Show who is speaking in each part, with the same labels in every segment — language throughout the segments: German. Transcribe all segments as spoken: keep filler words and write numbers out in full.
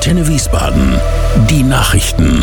Speaker 1: Antenne Wiesbaden. Die Nachrichten.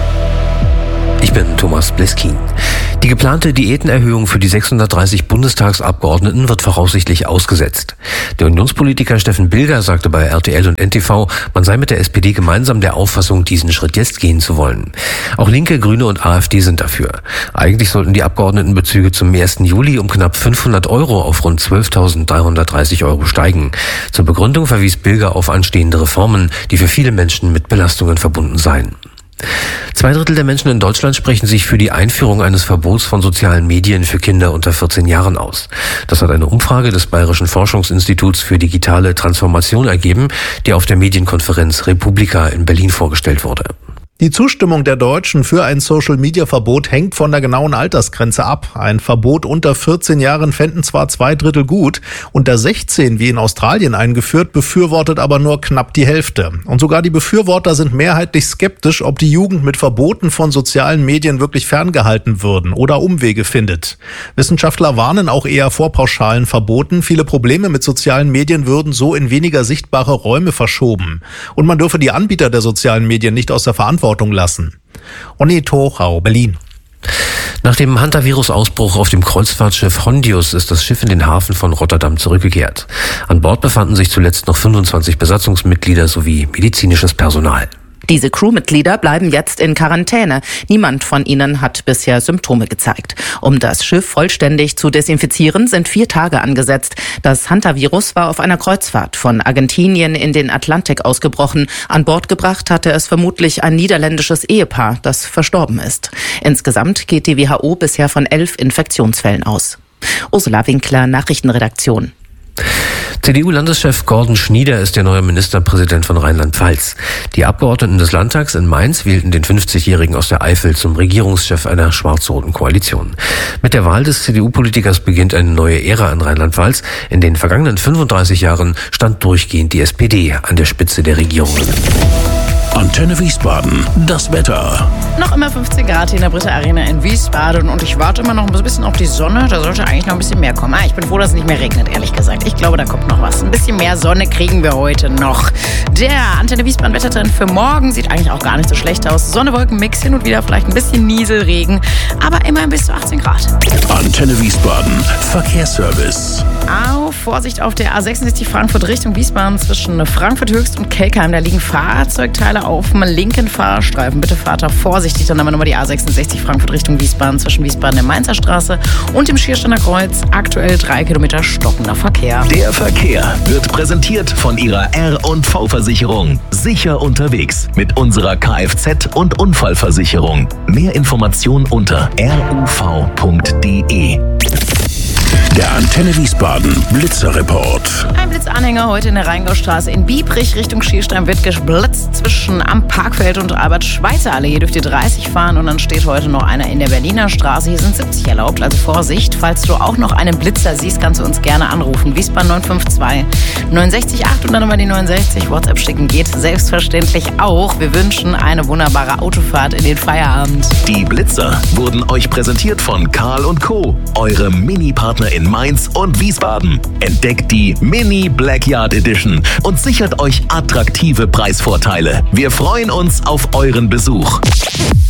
Speaker 2: Ich bin Thomas Bleskin. Die geplante Diätenerhöhung für die sechshundertdreißig Bundestagsabgeordneten wird voraussichtlich ausgesetzt. Der Unionspolitiker Steffen Bilger sagte bei R T L und N T V, man sei mit der S P D gemeinsam der Auffassung, diesen Schritt jetzt gehen zu wollen. Auch Linke, Grüne und AfD sind dafür. Eigentlich sollten die Abgeordnetenbezüge zum ersten Juli um knapp fünfhundert Euro auf rund zwölftausenddreihundertdreißig Euro steigen. Zur Begründung verwies Bilger auf anstehende Reformen, die für viele Menschen mit Belastungen verbunden seien. Zwei Drittel der Menschen in Deutschland sprechen sich für die Einführung eines Verbots von sozialen Medien für Kinder unter vierzehn Jahren aus. Das hat eine Umfrage des Bayerischen Forschungsinstituts für digitale Transformation ergeben, die auf der Medienkonferenz Republika in Berlin vorgestellt wurde.
Speaker 3: Die Zustimmung der Deutschen für ein Social-Media-Verbot hängt von der genauen Altersgrenze ab. Ein Verbot unter vierzehn Jahren fänden zwar zwei Drittel gut, unter sechzehn, wie in Australien eingeführt, befürwortet aber nur knapp die Hälfte. Und sogar die Befürworter sind mehrheitlich skeptisch, ob die Jugend mit Verboten von sozialen Medien wirklich ferngehalten würden oder Umwege findet. Wissenschaftler warnen auch eher vor pauschalen Verboten. Viele Probleme mit sozialen Medien würden so in weniger sichtbare Räume verschoben. Und man dürfe die Anbieter der sozialen Medien nicht aus der Verantwortung lassen. Onni Tochau, Berlin.
Speaker 2: Nach dem Hantavirus-Ausbruch auf dem Kreuzfahrtschiff Hondius ist das Schiff in den Hafen von Rotterdam zurückgekehrt. An Bord befanden sich zuletzt noch fünfundzwanzig Besatzungsmitglieder sowie medizinisches Personal.
Speaker 4: Diese Crewmitglieder bleiben jetzt in Quarantäne. Niemand von ihnen hat bisher Symptome gezeigt. Um das Schiff vollständig zu desinfizieren, sind vier Tage angesetzt. Das Hantavirus war auf einer Kreuzfahrt von Argentinien in den Atlantik ausgebrochen. An Bord gebracht hatte es vermutlich ein niederländisches Ehepaar, das verstorben ist. Insgesamt geht die W H O bisher von elf Infektionsfällen aus. Ursula Winkler, Nachrichtenredaktion.
Speaker 2: C D U-Landeschef Gordon Schnieder ist der neue Ministerpräsident von Rheinland-Pfalz. Die Abgeordneten des Landtags in Mainz wählten den fünfzigjährigen aus der Eifel zum Regierungschef einer schwarz-roten Koalition. Mit der Wahl des C D U-Politikers beginnt eine neue Ära in Rheinland-Pfalz. In den vergangenen fünfunddreißig Jahren stand durchgehend die S P D an der Spitze der Regierungen.
Speaker 1: Antenne Wiesbaden, das Wetter.
Speaker 5: Noch immer fünfzehn Grad hier in der Britta Arena in Wiesbaden und ich warte immer noch ein bisschen auf die Sonne. Da sollte eigentlich noch ein bisschen mehr kommen. Ah, ich bin froh, dass es nicht mehr regnet, ehrlich gesagt. Ich glaube, da kommt noch was. Ein bisschen mehr Sonne kriegen wir heute noch. Der Antenne Wiesbaden Wettertrend für morgen sieht eigentlich auch gar nicht so schlecht aus. Sonne-Wolken-Mix, hin und wieder vielleicht ein bisschen Nieselregen, aber immerhin bis zu achtzehn Grad.
Speaker 1: Antenne Wiesbaden, Verkehrsservice.
Speaker 5: Auf Vorsicht auf der A sechsundsechzig Frankfurt Richtung Wiesbaden zwischen Frankfurt Höchst und Kelkheim. Da liegen Fahrzeugteile auf dem linken Fahrstreifen. Bitte fahrt da vorsichtig. Dann haben wir nochmal die A sechsundsechzig Frankfurt Richtung Wiesbaden zwischen Wiesbaden der Mainzer Straße und dem Schiersteiner Kreuz. Aktuell drei Kilometer stockender Verkehr.
Speaker 6: Der Verkehr wird präsentiert von Ihrer R und V-Versicherung. Sicher unterwegs mit unserer Kfz- und Unfallversicherung. Mehr Informationen unter ruv punkt de.
Speaker 1: Der Antenne Wiesbaden Blitzerreport.
Speaker 5: Ein Blitzanhänger heute in der Rheingaustraße in Biebrich Richtung Schierstein wird geblitzt zwischen am Parkfeld und Albert-Schweitzer-Allee. Hier dürft ihr dreißig fahren und dann steht heute noch einer in der Berliner Straße. Hier sind siebzig erlaubt, also Vorsicht. Falls du auch noch einen Blitzer siehst, kannst du uns gerne anrufen. Wiesbaden neun fünf zwei neun sechs acht und dann nochmal die neunundsechzig. WhatsApp schicken geht selbstverständlich auch. Wir wünschen eine wunderbare Autofahrt in den Feierabend.
Speaker 6: Die Blitzer wurden euch präsentiert von Karl und Co., eure Mini-Partner in Mainz und Wiesbaden. Entdeckt die Mini Blackyard Edition und sichert euch attraktive Preisvorteile. Wir freuen uns auf euren Besuch.